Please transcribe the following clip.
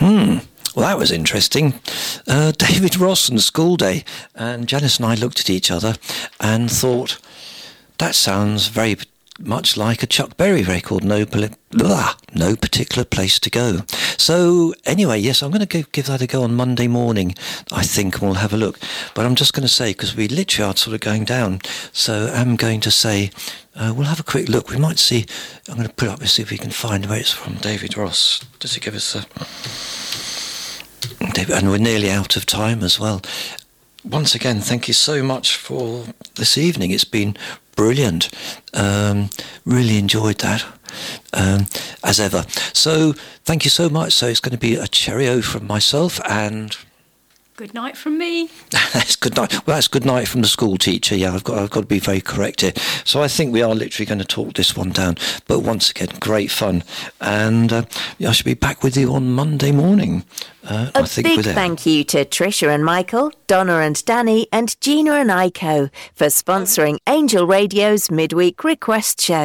Well, that was interesting. David Ross and School Day. And Janice and I looked at each other and thought, that sounds very much like a Chuck Berry record, No Particular Place to Go. So anyway, yes, I'm going to give that a go on Monday morning, I think, and we'll have a look. But I'm just going to say, because we literally are sort of going down, so I'm going to say, we'll have a quick look. We might see, I'm going to put it up and see if we can find where it's from. David Ross. Does it give us a... And we're nearly out of time as well. Once again, thank you so much for this evening. It's been brilliant. Really enjoyed that, as ever. So thank you so much. So it's going to be a cheerio from myself and... Good night from me. That's good night. Well, that's good night from the school teacher. Yeah, I've got to be very correct here. So I think we are literally going to talk this one down. But once again, great fun. And I should be back with you on Monday morning. A big thank you to Trisha and Michael, Donna and Danny, and Gina and Iko for sponsoring Angel Radio's midweek request show.